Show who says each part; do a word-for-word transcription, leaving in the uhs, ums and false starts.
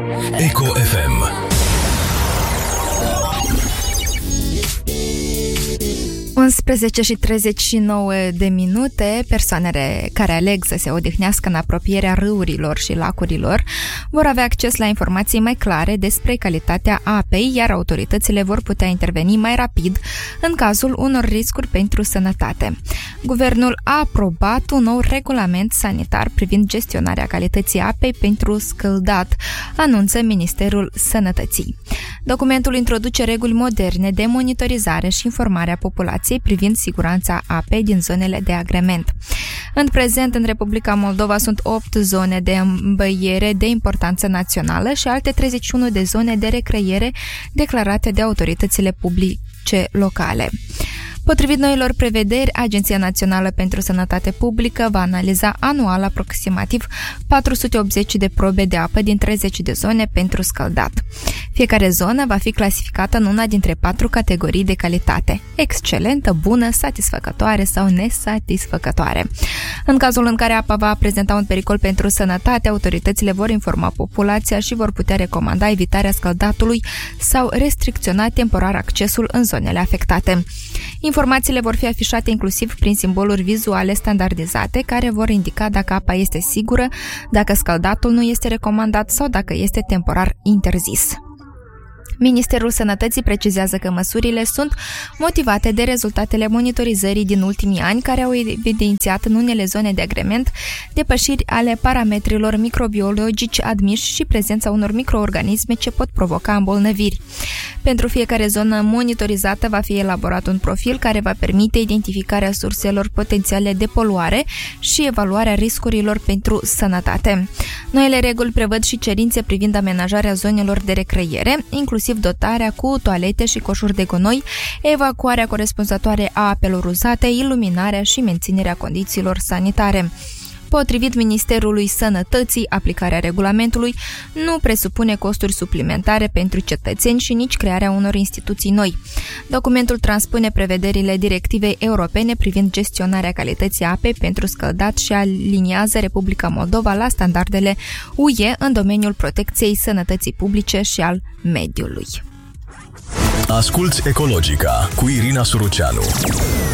Speaker 1: Eco F M.
Speaker 2: unsprezece și treizeci și nouă de minute, persoanele care aleg să se odihnească în apropierea râurilor și lacurilor vor avea acces la informații mai clare despre calitatea apei, iar autoritățile vor putea interveni mai rapid în cazul unor riscuri pentru sănătate. Guvernul a aprobat un nou regulament sanitar privind gestionarea calității apei pentru scăldat, anunță Ministerul Sănătății. Documentul introduce reguli moderne de monitorizare și informare a populației privind siguranța apei din zonele de agrement. În prezent, în Republica Moldova sunt opt zone de îmbăiere de importanță națională și alte treizeci și unu de zone de recreere declarate de autoritățile publice locale. Potrivit noilor prevederi, Agenția Națională pentru Sănătate Publică va analiza anual aproximativ patru sute optzeci de probe de apă din treizeci de zone pentru scăldat. Fiecare zonă va fi clasificată în una dintre patru categorii de calitate: excelentă, bună, satisfăcătoare sau nesatisfăcătoare. În cazul în care apa va prezenta un pericol pentru sănătate, autoritățile vor informa populația și vor putea recomanda evitarea scăldatului sau restricționa temporar accesul în zonele afectate. Informațiile vor fi afișate inclusiv prin simboluri vizuale standardizate care vor indica dacă apa este sigură, dacă scăldatul nu este recomandat sau dacă este temporar interzis. Ministerul Sănătății precizează că măsurile sunt motivate de rezultatele monitorizării din ultimii ani, care au evidențiat în unele zone de agrement depășiri ale parametrilor microbiologici admiși și prezența unor microorganisme ce pot provoca îmbolnăviri. Pentru fiecare zonă monitorizată va fi elaborat un profil care va permite identificarea surselor potențiale de poluare și evaluarea riscurilor pentru sănătate. Noile reguli prevăd și cerințe privind amenajarea zonelor de recreere, inclusiv dotarea cu toalete și coșuri de gunoi, evacuarea corespunzătoare a apelor uzate, iluminarea și menținerea condițiilor sanitare. Potrivit Ministerului Sănătății, aplicarea regulamentului nu presupune costuri suplimentare pentru cetățeni și nici crearea unor instituții noi. Documentul transpune prevederile directivei europene privind gestionarea calității apei pentru scăldat și aliniază Republica Moldova la standardele U E în domeniul protecției sănătății publice și al mediului.
Speaker 1: Asculți Ecologica cu Irina Suruceanu.